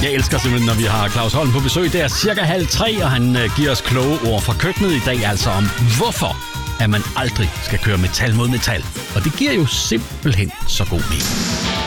Jeg elsker simpelthen, når vi har Claus Holm på besøg. Det er cirka 2:30, og han giver os kloge ord fra køkkenet i dag, altså om hvorfor at man aldrig skal køre metal mod metal. Og det giver jo simpelthen så god mening.